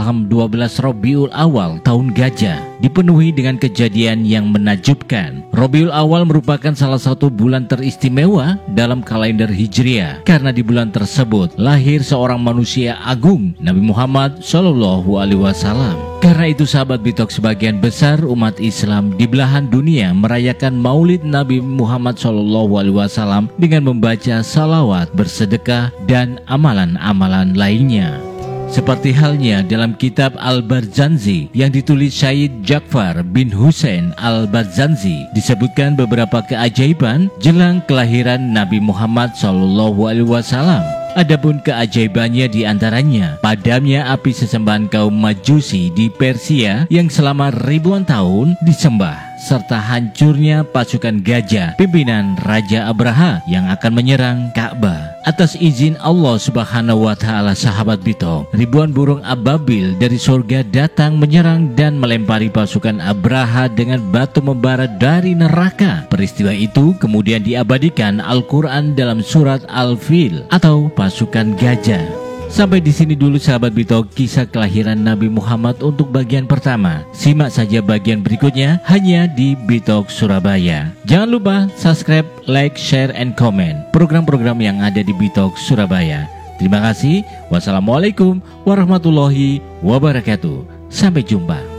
malam 12 Rabiul Awal tahun Gajah dipenuhi dengan kejadian yang menakjubkan. Rabiul Awal merupakan salah satu bulan teristimewa dalam kalender Hijriah karena di bulan tersebut lahir seorang manusia agung, Nabi Muhammad SAW. Karena itu sahabat Bitok, sebagian besar umat Islam di belahan dunia merayakan Maulid Nabi Muhammad SAW dengan membaca salawat, bersedekah, dan amalan-amalan lainnya. Seperti halnya dalam kitab Al-Barzanji yang ditulis Syed Ja'far bin Husain Al-Barzanji, disebutkan beberapa keajaiban jelang kelahiran Nabi Muhammad SAW. Adapun keajaibannya diantaranya padamnya api sesembahan kaum Majusi di Persia yang selama ribuan tahun disembah, serta hancurnya pasukan gajah pimpinan Raja Abraha yang akan menyerang Ka'bah. Atas izin Allah Subhanahu wa Ta'ala, sahabat Bitok, ribuan burung ababil dari surga datang menyerang dan melempari pasukan Abraha dengan batu membara dari neraka. Peristiwa itu kemudian diabadikan Al-Quran dalam surat Al-Fil atau pasukan gajah. Sampai di sini dulu sahabat Bitok kisah kelahiran Nabi Muhammad untuk bagian pertama. Simak saja bagian berikutnya hanya di Bitok Surabaya. Jangan lupa subscribe, like, share, and comment program-program yang ada di Bitok Surabaya. Terima kasih. Wassalamualaikum warahmatullahi wabarakatuh. Sampai jumpa.